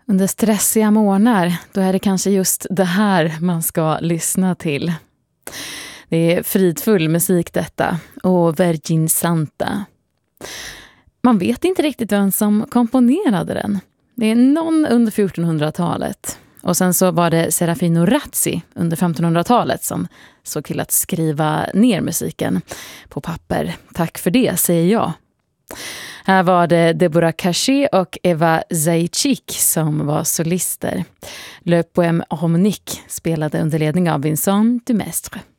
Under stressiga morgnar, då är det kanske just det här man ska lyssna till. Det är fridfull musik detta, och Virgin Santa. Man vet inte riktigt vem som komponerade den. Det är någon under 1400-talet. Och sen så var det Serafino Razzi under 1500-talet som såg till att skriva ner musiken på papper. Tack för det, säger jag. Här var det Deborah Cachet och Eva Zaitchik som var solister. Le Poème Harmonique spelade under ledning av Vincent Dumestre.